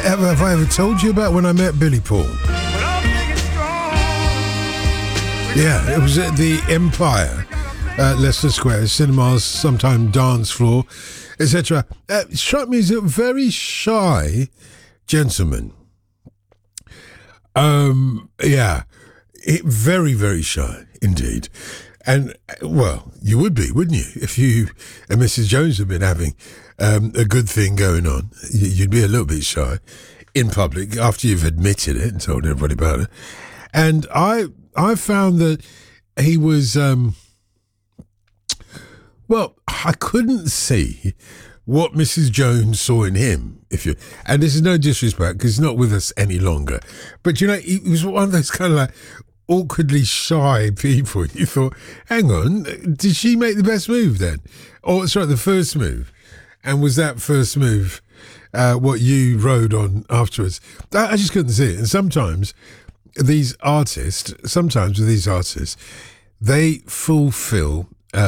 Have I ever told you about when I met Billy Paul? Yeah, it was at the Empire, Leicester Square, cinemas, sometime dance floor, etc. Struck me as a very shy gentleman. Very, very shy indeed. And, well, you would be, wouldn't you? If you and Mrs. Jones had been having a good thing going on, you'd be a little bit shy in public after you've admitted it and told everybody about it. And I found that he was, I couldn't see what Mrs. Jones saw in him. And this is no disrespect because he's not with us any longer. But, he was one of those kind of like awkwardly shy people. You thought, hang on, did she make the best move then? Or, sorry, the first move. And was that first move what you rode on afterwards? I just couldn't see it. And sometimes with these artists, they fulfill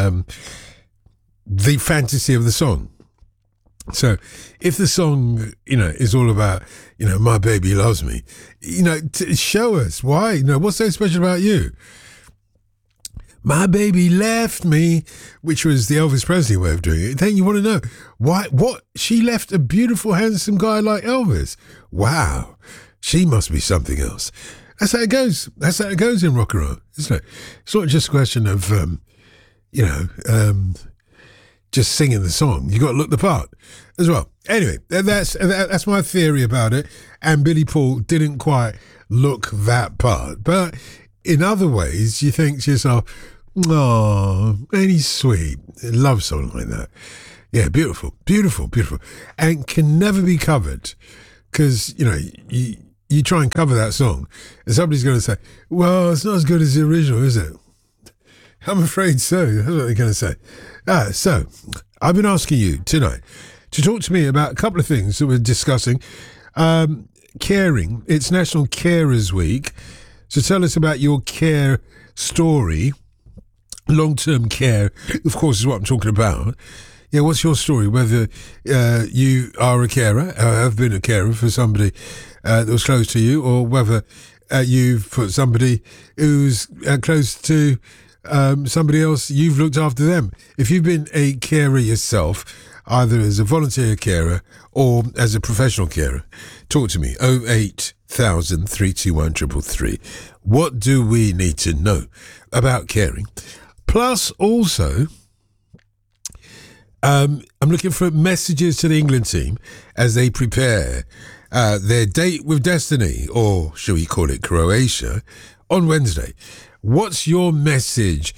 the fantasy of the song. So if the song, is all about, my baby loves me, show us why, what's so special about you? My baby left me, which was the Elvis Presley way of doing it. Then you want to know why, she left a beautiful, handsome guy like Elvis. Wow. She must be something else. That's how it goes. That's how it goes in rock and roll, isn't it? It's not just a question of, just singing the song. You got to look the part as well. Anyway, that's my theory about it. And Billy Paul didn't quite look that part. But in other ways, you think to yourself, oh, ain't he sweet? I love someone like that. Yeah, beautiful, beautiful, beautiful. And can never be covered because, you try and cover that song and somebody's going to say, well, it's not as good as the original, is it? I'm afraid so. That's what they're going to say. So, I've been asking you tonight to talk to me about a couple of things that we're discussing. Caring. It's National Carers Week. So tell us about your care story. Long-term care, of course, is what I'm talking about. Yeah, what's your story? Whether you are a carer, have been a carer for somebody that was close to you, or whether you've put somebody who's close to somebody else, you've looked after them. If you've been a carer yourself, either as a volunteer carer or as a professional carer, talk to me. 08000 321 333. What do we need to know about caring? Plus, also, I'm looking for messages to the England team as they prepare their date with destiny, or shall we call it Croatia, on Wednesday. What's your message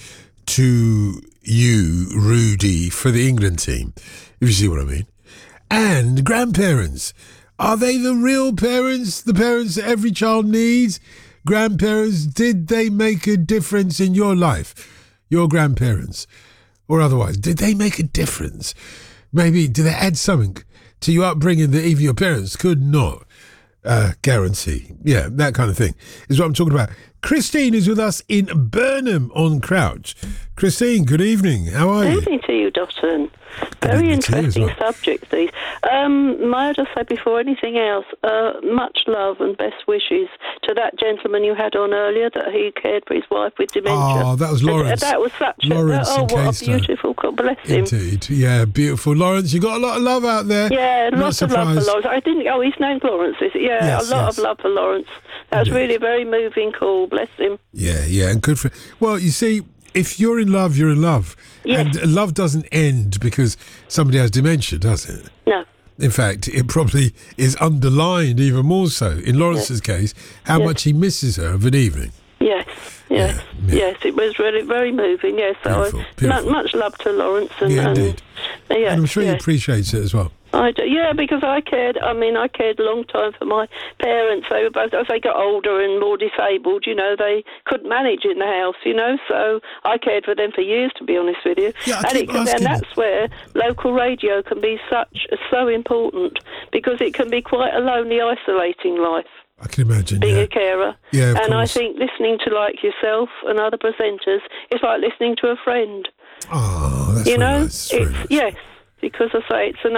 to you, Rudy, for the England team, if you see what I mean? And grandparents. Are they the real parents, the parents that every child needs? Grandparents, did they make a difference in your life? Your grandparents. Or otherwise, did they make a difference? Maybe, did they add something to your upbringing that even your parents could not guarantee? Yeah, that kind of thing is what I'm talking about. Christine is with us in Burnham on Crouch. Christine, good evening. How are you? Good evening to you, Dotton. Very interesting subject, these. May I just say before anything else, much love and best wishes to that gentleman you had on earlier, that he cared for his wife with dementia. Oh, that was Lawrence. That was such Lawrence what a beautiful, bless him. Indeed, yeah, beautiful. Lawrence, you got a lot of love out there. Yeah, lots of love for Lawrence. His name's Lawrence, is it? Yeah, yes, a lot of love for Lawrence. That was really very moving, cool, bless him. Yeah, and good for... Well, you see, if you're in love, you're in love. Yes. And love doesn't end because somebody has dementia, does it? No. In fact, it probably is underlined even more so, in Lawrence's case, how much he misses her of an evening. Yes, yes, it was really very moving, yes. So beautiful. Much love to Lawrence. Indeed. And I'm sure he appreciates it as well. I do, yeah, because I cared a long time for my parents. They were both, as they got older and more disabled, they couldn't manage in the house, so I cared for them for years, to be honest with you. Yeah, and that's where local radio can be so important, because it can be quite a lonely, isolating life. I can imagine, being a carer. Yeah, of and course. I think listening to like yourself and other presenters is like listening to a friend. Oh, that's very nice. Yes. because I say it's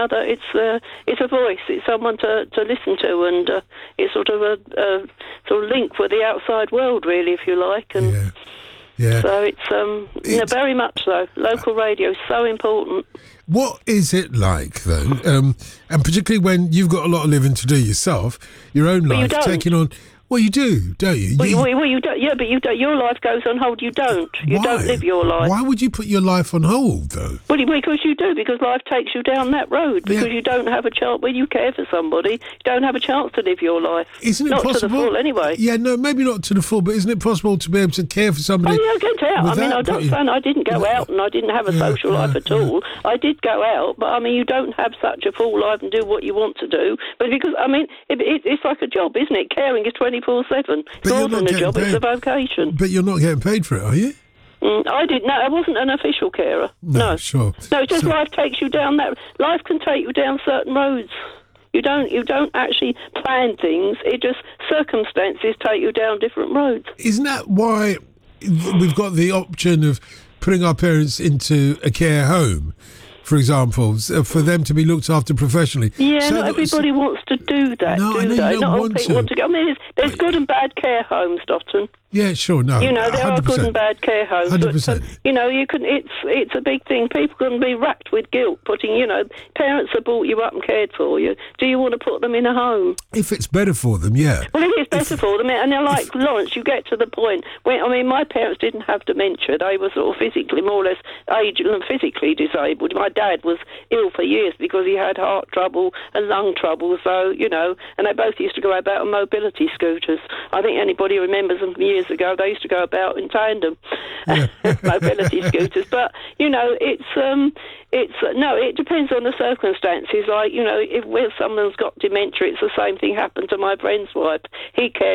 a voice, it's someone to listen to, and it's sort of a sort of link with the outside world, really, if you like. And yeah. So it's very much so. Local radio is so important. What is it like, though? And particularly when you've got a lot of living to do yourself, your own life, taking on... Well, you do, don't you? Well, you don't. Yeah, but you don't. Your life goes on hold. You don't. You don't live your life. Why would you put your life on hold, though? Well, because you do. Because life takes you down that road. Because you don't have a chance. When you care for somebody, you don't have a chance to live your life. Isn't it possible? Not to the full, anyway. Yeah, no, maybe not to the full. But isn't it possible to be able to care for somebody? Oh, yeah, get out. I mean, I'm not saying I didn't go out and I didn't have a social life at all. I did go out, but I mean, you don't have such a full life and do what you want to do. But because I mean, it's like a job, isn't it? Caring is 24/7. But more than a job, it's a vocation. But you're not getting paid for it, are you? I didn't. No, I wasn't an official carer. No. Sure. No, it's just life takes you down that. Life can take you down certain roads. You don't actually plan things. It just circumstances take you down different roads. Isn't that why we've got the option of putting our parents into a care home, for example, for them to be looked after professionally? Yeah, not everybody wants to do that, no, do they? Not all people want to go. I mean, there's good and bad care homes, Dotton. Yeah, sure, no. You know, there 100%. Are good and bad care homes. 100%. But, you know, you can. It's a big thing. People can be racked with guilt putting, you know, parents have brought you up and cared for you. Do you want to put them in a home? If it's better for them, yeah. Well, it is better for them. And they're like Lawrence, you get to the point where, I mean, my parents didn't have dementia. They were sort of physically, more or less, aged and physically disabled. My dad was ill for years because he had heart trouble and lung trouble. So, you know, and they both used to go about on mobility scooters. I think anybody remembers them from years ago. They used to go about in tandem, mobility scooters. But you know, it depends on the circumstances. Like, you know, if someone's got dementia, it's the same thing happened to my friend's wife. He cared